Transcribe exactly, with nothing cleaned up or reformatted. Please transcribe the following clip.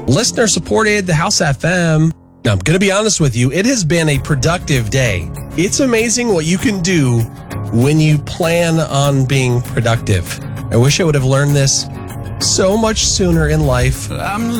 listener supported the House F M. Now, I'm going to be honest with you. It has been a productive day. It's amazing what you can do when you plan on being productive. I wish I would have learned this so much sooner in life. I'm